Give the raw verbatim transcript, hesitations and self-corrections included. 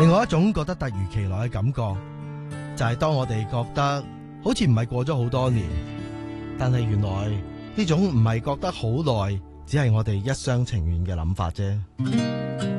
另外一種覺得突如其來嘅感覺，就係當我哋覺得好似唔係過咗好多年，但係原來呢種唔係覺得好耐，只係我哋一廂情願嘅諗法啫。